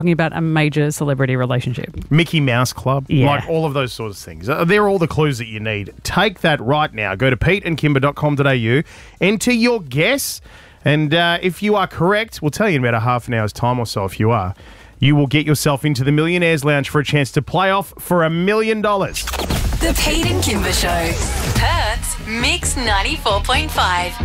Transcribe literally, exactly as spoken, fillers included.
talking about a major celebrity relationship. Mickey Mouse Club, Yeah. like all of those sorts of things. Uh, They're all the clues that you need. Take that right now. Go to pete and kimber dot com dot a u, enter your guess, and uh, if you are correct, we'll tell you in about a half an hour's time or so if you are, you will get yourself into the Millionaires Lounge for a chance to play off for a million dollars. The Pete and Kimber Show. Perth's Mix ninety-four point five.